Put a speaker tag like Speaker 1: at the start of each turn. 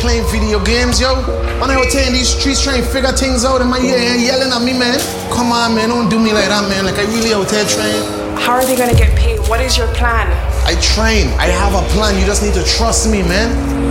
Speaker 1: playing video games, yo. Man out here in these streets trying to figure things out, and my ear yelling at me, man. Come on, man, don't do me like that, man. Like, I really out here trying.
Speaker 2: How are they gonna get paid? What is your plan?
Speaker 1: I train. I have a plan. You just need to trust me, man.